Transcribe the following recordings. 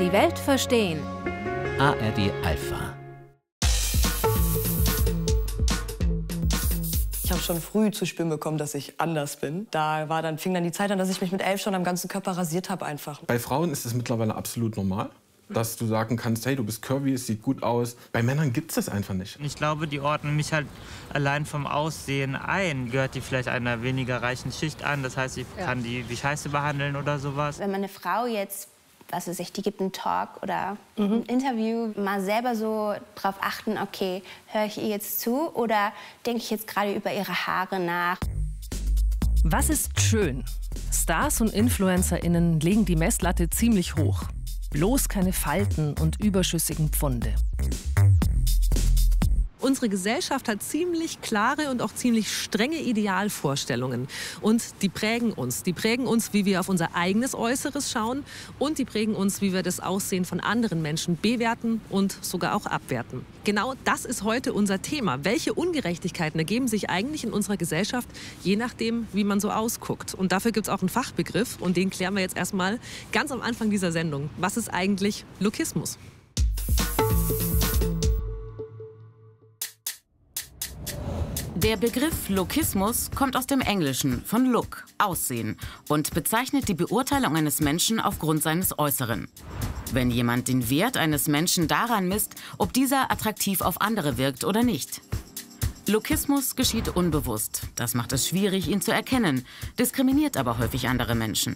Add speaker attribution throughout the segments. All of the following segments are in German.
Speaker 1: Die Welt verstehen.
Speaker 2: ARD Alpha.
Speaker 3: Ich habe schon früh zu spüren bekommen, dass ich anders bin. Fing dann die Zeit an, dass ich mich mit 11 schon am ganzen Körper rasiert habe einfach.
Speaker 4: Bei Frauen ist es mittlerweile absolut normal, dass du sagen kannst, hey, du bist curvy, es sieht gut aus. Bei Männern gibt es das einfach nicht.
Speaker 5: Ich glaube, die ordnen mich halt allein vom Aussehen ein. Gehört die vielleicht einer weniger reichen Schicht an, das heißt, ich kann die wie Scheiße behandeln oder sowas.
Speaker 6: Wenn meine Frau jetzt, was weiß ich, die gibt einen Talk oder ein Interview, mal selber so drauf achten, okay, höre ich ihr jetzt zu oder denke ich jetzt gerade über ihre Haare nach?
Speaker 7: Was ist schön? Stars und InfluencerInnen legen die Messlatte ziemlich hoch. Bloß keine Falten und überschüssigen Pfunde. Unsere Gesellschaft hat ziemlich klare und auch ziemlich strenge Idealvorstellungen. Und die prägen uns. Die prägen uns, wie wir auf unser eigenes Äußeres schauen. Und die prägen uns, wie wir das Aussehen von anderen Menschen bewerten und sogar auch abwerten. Genau das ist heute unser Thema. Welche Ungerechtigkeiten ergeben sich eigentlich in unserer Gesellschaft, je nachdem, wie man so ausguckt? Und dafür gibt es auch einen Fachbegriff. Und den klären wir jetzt erstmal ganz am Anfang dieser Sendung. Was ist eigentlich Lookismus?
Speaker 8: Der Begriff Lookismus kommt aus dem Englischen von Look, Aussehen, und bezeichnet die Beurteilung eines Menschen aufgrund seines Äußeren. Wenn jemand den Wert eines Menschen daran misst, ob dieser attraktiv auf andere wirkt oder nicht. Lookismus geschieht unbewusst. Das macht es schwierig, ihn zu erkennen, diskriminiert aber häufig andere Menschen.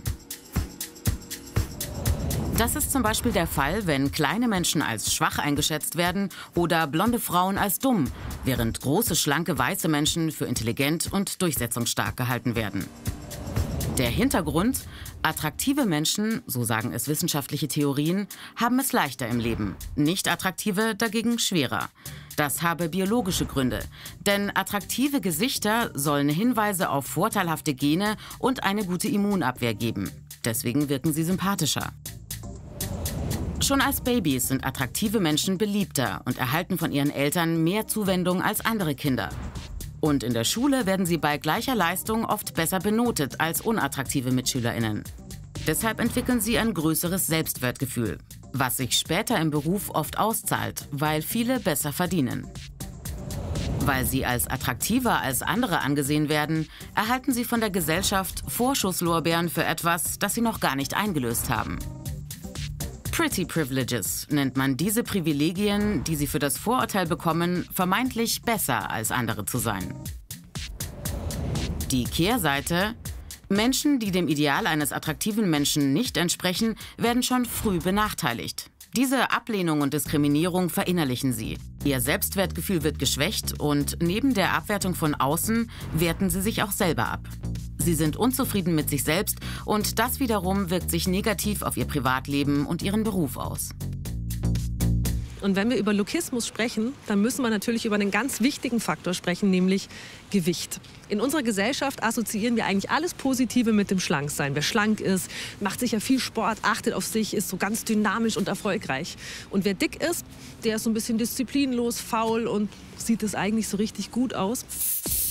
Speaker 8: Das ist zum Beispiel der Fall, wenn kleine Menschen als schwach eingeschätzt werden oder blonde Frauen als dumm, während große, schlanke, weiße Menschen für intelligent und durchsetzungsstark gehalten werden. Der Hintergrund: attraktive Menschen, so sagen es wissenschaftliche Theorien, haben es leichter im Leben, nicht attraktive dagegen schwerer. Das habe biologische Gründe, denn attraktive Gesichter sollen Hinweise auf vorteilhafte Gene und eine gute Immunabwehr geben. Deswegen wirken sie sympathischer. Schon als Babys sind attraktive Menschen beliebter und erhalten von ihren Eltern mehr Zuwendung als andere Kinder. Und in der Schule werden sie bei gleicher Leistung oft besser benotet als unattraktive MitschülerInnen. Deshalb entwickeln sie ein größeres Selbstwertgefühl, was sich später im Beruf oft auszahlt, weil viele besser verdienen. Weil sie als attraktiver als andere angesehen werden, erhalten sie von der Gesellschaft Vorschusslorbeeren für etwas, das sie noch gar nicht eingelöst haben. Pretty Privileges nennt man diese Privilegien, die sie für das Vorurteil bekommen, vermeintlich besser als andere zu sein. Die Kehrseite: Menschen, die dem Ideal eines attraktiven Menschen nicht entsprechen, werden schon früh benachteiligt. Diese Ablehnung und Diskriminierung verinnerlichen sie. Ihr Selbstwertgefühl wird geschwächt und neben der Abwertung von außen werten sie sich auch selber ab. Sie sind unzufrieden mit sich selbst und das wiederum wirkt sich negativ auf ihr Privatleben und ihren Beruf aus.
Speaker 7: Und wenn wir über Lookismus sprechen, dann müssen wir natürlich über einen ganz wichtigen Faktor sprechen, nämlich Gewicht. In unserer Gesellschaft assoziieren wir eigentlich alles Positive mit dem Schlanksein. Wer schlank ist, macht sicher viel Sport, achtet auf sich, ist so ganz dynamisch und erfolgreich. Und wer dick ist, der ist so ein bisschen disziplinlos, faul und sieht es eigentlich so richtig gut aus.